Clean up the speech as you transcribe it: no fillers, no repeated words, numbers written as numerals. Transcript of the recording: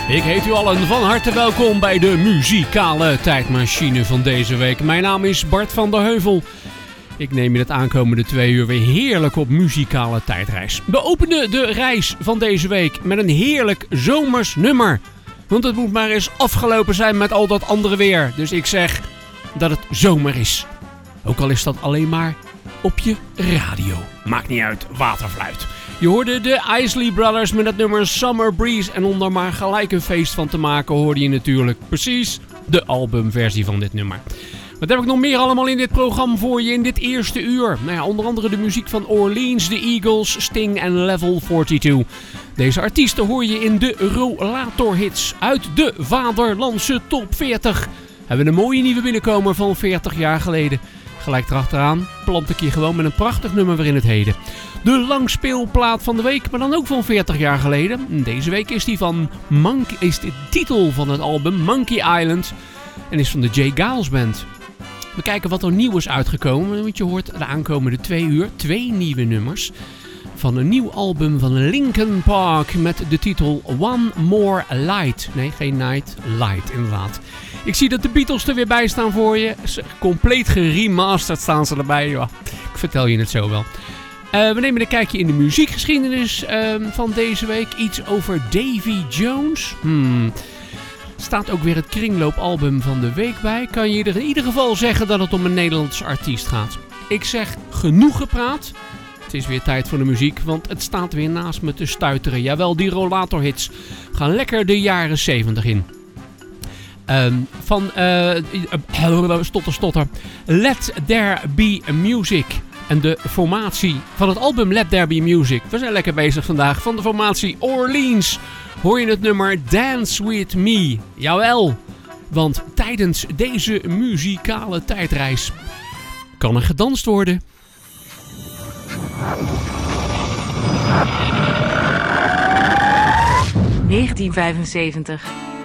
Ik heet u allen van harte welkom bij de muzikale tijdmachine van deze week. Mijn naam is Bart van der Heuvel. Ik neem je het aankomende 2 uur weer heerlijk op muzikale tijdreis. We openen de reis van deze week met een heerlijk zomers nummer. Want het moet maar eens afgelopen zijn met al dat andere weer. Dus ik zeg dat het zomer is. Ook al is dat alleen maar op je radio. Maakt niet uit, waterfluit. Je hoorde de Isley Brothers met het nummer Summer Breeze. En om daar maar gelijk een feest van te maken hoorde je natuurlijk precies de albumversie van dit nummer. Wat heb ik nog meer allemaal in dit programma voor je in dit eerste uur? Nou ja, onder andere de muziek van Orleans, The Eagles, Sting en Level 42. Deze artiesten hoor je in de Rollator-hits uit de Vaderlandse Top 40. Hebben we een mooie nieuwe binnenkomer van 40 jaar geleden. Gelijk erachteraan plant ik je gewoon met een prachtig nummer weer in het heden. De langspeelplaat van de week, maar dan ook van 40 jaar geleden. Deze week is die van is de titel van het album Monkey Island en is van de J. Geils Band. We kijken wat er nieuw is uitgekomen, want je hoort de aankomende 2 uur 2 nieuwe nummers van een nieuw album van Linkin Park met de titel One More Light. Nee, geen Night, Light inderdaad. Ik zie dat de Beatles er weer bij staan voor je. Compleet geremasterd staan ze erbij. Ja, ik vertel je het zo wel. We nemen een kijkje in de muziekgeschiedenis van deze week. Iets over Davy Jones. Staat ook weer het kringloopalbum van de week bij. Kan je in ieder geval zeggen dat het om een Nederlandse artiest gaat. Ik zeg genoeg gepraat. Het is weer tijd voor de muziek, want het staat weer naast me te stuiteren. Jawel, die Rollator-hits gaan lekker de jaren 70 in. Stotter. Let There Be Music. En de formatie van het album Let There Be Music. We zijn lekker bezig vandaag. Van de formatie Orleans hoor je het nummer Dance With Me. Jawel, want tijdens deze muzikale tijdreis kan er gedanst worden. ...1975.